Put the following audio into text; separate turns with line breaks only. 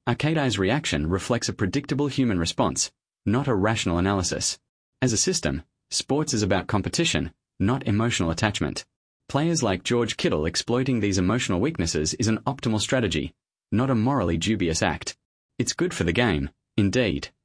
Arcadai's reaction reflects a predictable human response, not a rational analysis. As a system, sports is about competition, not emotional attachment. Players like George Kittle exploiting these emotional weaknesses is an optimal strategy, not a morally dubious act. It's good for the game, indeed.